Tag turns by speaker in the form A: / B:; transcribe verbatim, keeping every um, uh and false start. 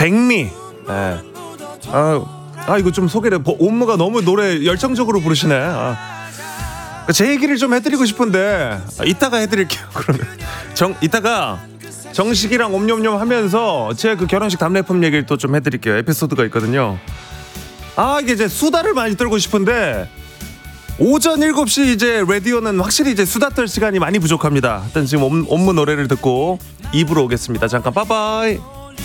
A: 백미. 네. 아, 아 이거 좀 소개를. 옴무가 너무 노래 열정적으로 부르시네. 아. 제 얘기를 좀 해드리고 싶은데 아, 이따가 해드릴게요. 그러면 정 이따가 정식이랑 옴뇸뇸 하면서 제 그 결혼식 답례품 얘기를 또 좀 해드릴게요. 에피소드가 있거든요. 아 이게 이제 수다를 많이 떨고 싶은데 오전 일곱 시 이제 라디오는 확실히 이제 수다 떨 시간이 많이 부족합니다. 일단 지금 옴, 옴무 노래를 듣고 이 부로 오겠습니다. 잠깐 빠바이.